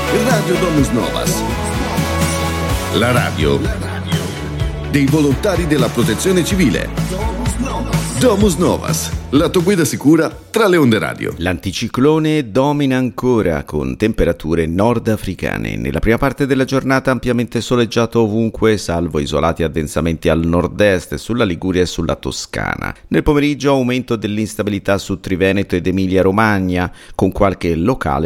Radio Domus Novas. La radio dei volontari della Protezione Civile. Domus Novas, la tua guida sicura tra le onde radio. L'anticiclone domina ancora con temperature nordafricane. Nella prima parte della giornata ampiamente soleggiato ovunque, salvo isolati addensamenti al nord-est, sulla Liguria e sulla Toscana. Nel pomeriggio aumento dell'instabilità su Triveneto ed Emilia-Romagna, con qualche locale